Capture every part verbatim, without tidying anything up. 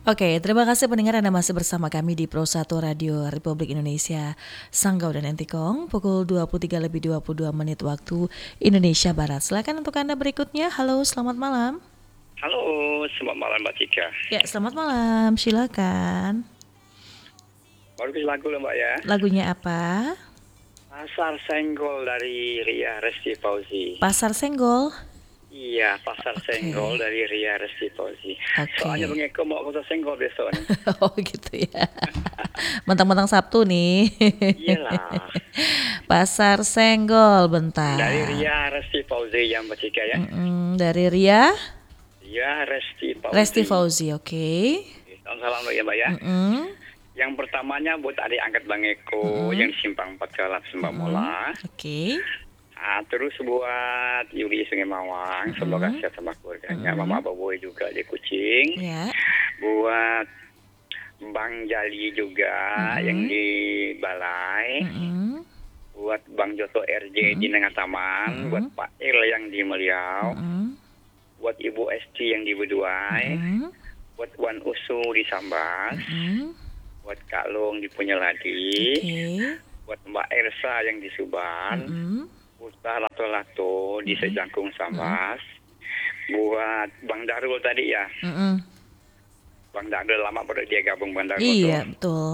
Oke, terima kasih pendengar Anda masih bersama kami di Pro satu Radio Republik Indonesia Sanggau dan Entikong pukul dua puluh tiga lebih dua puluh dua menit waktu Indonesia Barat. Silakan untuk Anda berikutnya. Halo, selamat malam. Halo, selamat malam Mbak Cika. Ya, selamat malam. Silakan. Baru kasih lagu loh Mbak ya. Lagunya apa? Pasar Senggol dari Ria Resti Fauzi. Pasar Senggol. Iya, Pasar Oke. Senggol dari Ria Resti Fauzi. Oke. Soalnya Bang Eko mau pasar senggol besok nih. Oh gitu ya. Mentang-mentang Sabtu nih. Iyalah. Pasar Senggol, bentar. Dari Ria Resti Fauzi yang Mbak Cika ya. Mm-mm, dari Ria Ria Resti Fauzi. Resti Fauzi, oke. Salam salam lo ya Mbak ya. Mm-mm. Yang pertamanya buat adik angkat Bang Eko Mm-mm. yang di Simpang empat Kalap Sembah Mola. Oke. Ah, terus buat Yuli Sungai Mawang, semoga Mm-mm. sehat sama keluarganya. Mm-mm. Mama Boboy juga di Kucing. Ya. Buat Bang Jali juga Mm-mm. yang di Balai. Mm-mm. Buat Bang Joto R J di Nengah Taman. Mm-mm. Buat Pak Il yang di Meliau. Mm-mm. Buat Ibu Esti yang di Beduai. Mm-mm. Buat Wan Usu di Sambas. Mm-mm. Buat Kak Long di Punyaladi. Oke. Buat Mbak Elsa yang di Suban. Mm-mm. Buta Lato-Lato di Sejangkung Sambas. Buat Bang Darul tadi ya. Mm-mm. Bang Darul lama pada dia gabung Bang Darul. Iya, tuh. betul.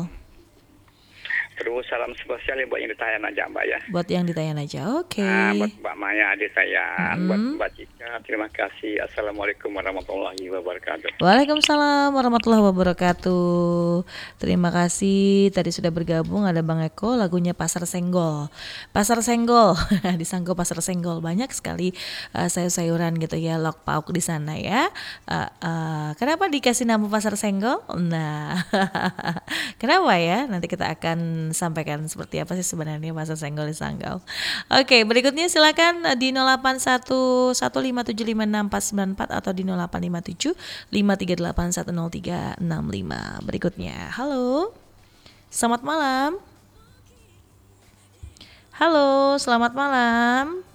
Terus salam spesial ya buat yang ditayang aja Mbak ya. Buat yang ditanya aja, oke. Nah, buat Mbak Maya adik saya, Mm-mm. buat Mbak Cika, terima kasih. Assalamualaikum warahmatullahi wabarakatuh. Waalaikumsalam warahmatullahi wabarakatuh. Terima kasih tadi sudah bergabung ada Bang Eko, lagunya Pasar Senggol. Pasar Senggol di Sanggau Pasar Senggol banyak sekali uh, sayur-sayuran gitu ya, lauk pauk di sana ya. Uh, uh, kenapa dikasih nama Pasar Senggol? Nah, kenapa ya? Nanti kita akan sampaikan seperti apa sih sebenarnya Pasar Senggol di Sanggau. Oke, berikutnya silakan uh, di nol delapan satu satu lima tujuh lima enam empat sembilan empat atau di nol delapan lima tujuh lima tiga delapan satu nol tiga enam lima. Berikutnya, halo, selamat malam. Halo, selamat malam.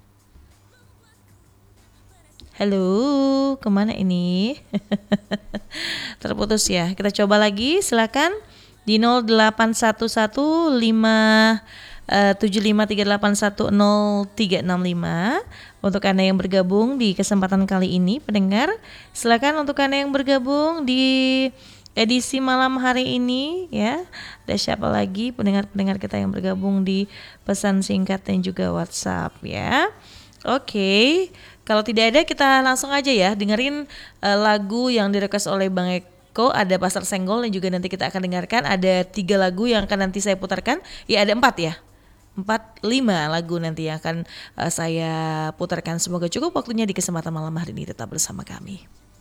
Halo, kemana ini? Terputus ya. Kita coba lagi, silakan di nol delapan satu satu lima tujuh lima tiga delapan satu nol tiga enam lima. Untuk Anda yang bergabung di kesempatan kali ini, pendengar, silakan untuk Anda yang bergabung di edisi malam hari ini ya. Ada siapa lagi pendengar-pendengar kita yang bergabung di pesan singkat dan juga WhatsApp ya. Oke, kalau tidak ada kita langsung aja ya dengerin uh, lagu yang direquest oleh Bang Eko. Ada Pasar Senggol dan juga nanti kita akan dengarkan ada tiga lagu yang akan nanti saya putarkan. Ya ada empat ya. Empat, lima lagu nanti yang akan uh, saya putarkan. Semoga cukup waktunya di kesempatan malam hari ini, tetap bersama kami.